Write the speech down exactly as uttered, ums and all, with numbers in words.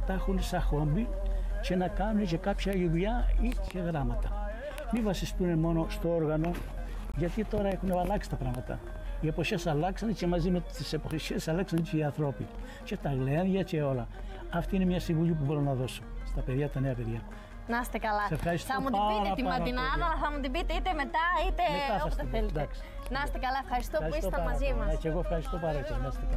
τα έχουν σαν χόμπι και να κάνουν και κάποια δουλειά ή και γράμματα. Μην βασιστούν μόνο στο όργανο, γιατί τώρα έχουν αλλάξει τα πράγματα. Οι εποχές αλλάξαν και μαζί με τις εποχές αλλάξαν και οι άνθρωποι. Και τα γλένια και όλα. Αυτή είναι μια συμβουλή που μπορώ να δώσω στα παιδιά, τα νέα παιδιά. Να είστε καλά. Σε ευχαριστώ θα μου την πάρα, πείτε τη πάρα ματινάδα, πολύ. αλλά θα μου την πείτε είτε μετά είτε Μετά θα όποτε στην πω, θέλετε. εντάξει. Να είστε καλά, ευχαριστώ, Ευχαριστώ που ήσασταν πάρα μαζί πολύ. μας. Και εγώ ευχαριστώ πάρα πολύ. Να είστε καλά.